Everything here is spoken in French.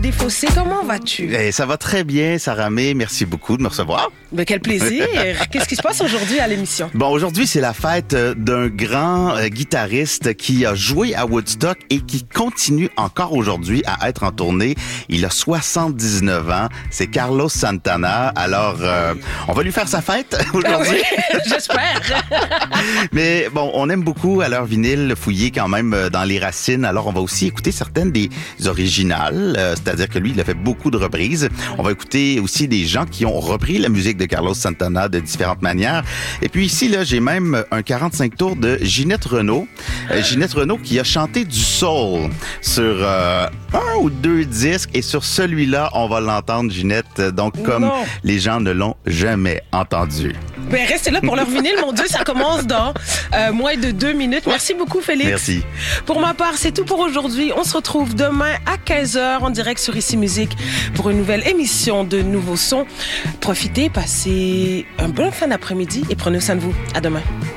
Desfossés. Comment vas-tu? Ça va très bien, Sarah May. Merci beaucoup de me recevoir. Ben, quel plaisir. Qu'est-ce qui se passe aujourd'hui à l'émission? Bon, aujourd'hui, c'est la fête d'un grand guitariste qui a joué à Woodstock et qui continue encore aujourd'hui à être en tournée. Il a 79 ans. C'est Carlos Santana. Alors, on va lui faire sa fête aujourd'hui. Oui, j'espère. Mais bon, on aime beaucoup à leur vinyle fouiller quand même dans les racines. Alors, on va aussi écouter certaines des originales. C'est-à-dire que lui, il a fait beaucoup de reprises. On va écouter aussi des gens qui ont repris la musique de Carlos Santana de différentes manières. Et puis ici, là, j'ai même un 45 tours de Ginette Renault. Ginette Renault qui a chanté du soul sur un ou deux disques. Et sur celui-là, on va l'entendre, Ginette. Donc, comme les gens ne l'ont jamais entendu. Ben, restez là pour leur vinyle. Mon Dieu, ça commence dans moins de 2 minutes. Merci beaucoup, Félix. Merci. Pour ma part, c'est tout pour aujourd'hui. On se retrouve demain à 15h en direct sur Ici Musique pour une nouvelle émission de Nouveaux Sons. Profitez, passez un bon fin d'après-midi et prenez soin de vous. À demain.